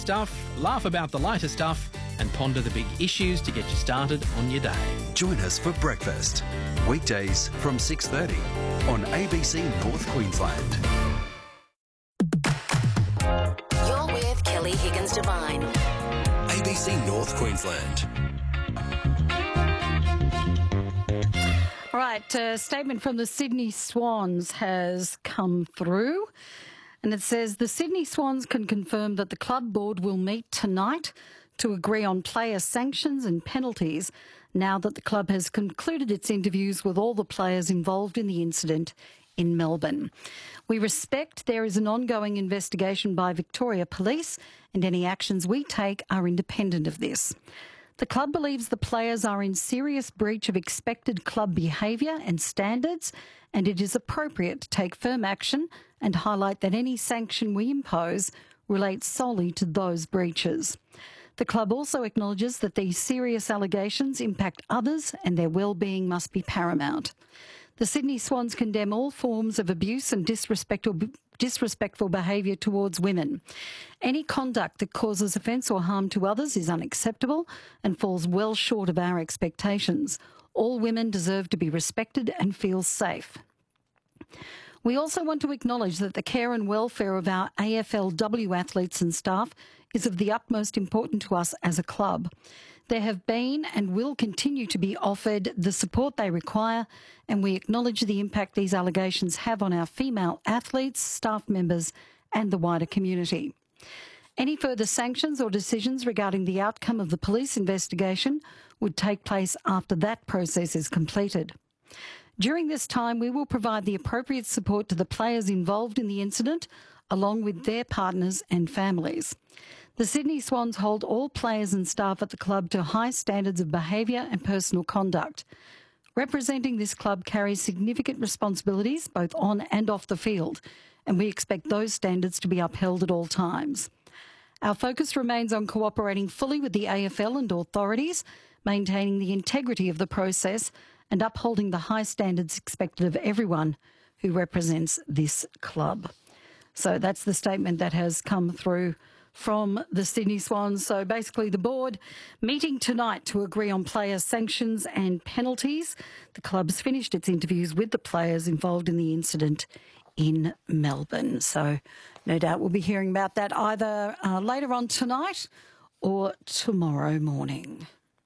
stuff, laugh about the lighter stuff, and ponder the big issues to get you started on your day. Join us for breakfast, weekdays from 6:30 on ABC North Queensland. You're with Kelly Higgins Devine. ABC North Queensland. All right, a statement from the Sydney Swans has come through, and it says the Sydney Swans can confirm that the club board will meet tonight to agree on player sanctions and penalties now that the club has concluded its interviews with all the players involved in the incident in Melbourne. We respect there is an ongoing investigation by Victoria Police and any actions we take are independent of this. The club believes the players are in serious breach of expected club behaviour and standards, and it is appropriate to take firm action and highlight that any sanction we impose relates solely to those breaches. The club also acknowledges that these serious allegations impact others and their well-being must be paramount. The Sydney Swans condemn all forms of abuse and disrespectful behaviour towards women. Any conduct that causes offence or harm to others is unacceptable and falls well short of our expectations. All women deserve to be respected and feel safe. We also want to acknowledge that the care and welfare of our AFLW athletes and staff is of the utmost importance to us as a club. There have been and will continue to be offered the support they require, and we acknowledge the impact these allegations have on our female athletes, staff members and the wider community. Any further sanctions or decisions regarding the outcome of the police investigation would take place after that process is completed. During this time, we will provide the appropriate support to the players involved in the incident, along with their partners and families. The Sydney Swans hold all players and staff at the club to high standards of behaviour and personal conduct. Representing this club carries significant responsibilities both on and off the field, and we expect those standards to be upheld at all times. Our focus remains on cooperating fully with the AFL and authorities, maintaining the integrity of the process and upholding the high standards expected of everyone who represents this club. So that's the statement that has come through from the Sydney Swans. So basically the board meeting tonight to agree on player sanctions and penalties. The club's finished its interviews with the players involved in the incident in Melbourne. So no doubt we'll be hearing about that either later on tonight or tomorrow morning.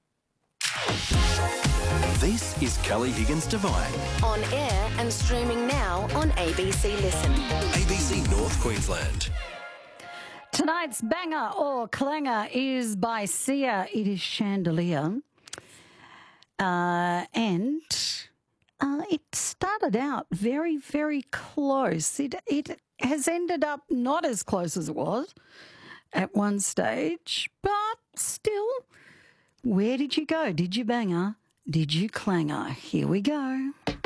This is Kelly Higgins Devine. On air and streaming now on ABC Listen. ABC North Queensland. Tonight's banger or clanger is by Sia. It is Chandelier. And it started out very, very close. It has ended up not as close as it was at one stage, but still, where did you go? Did you banger? Did you clanger? Here we go.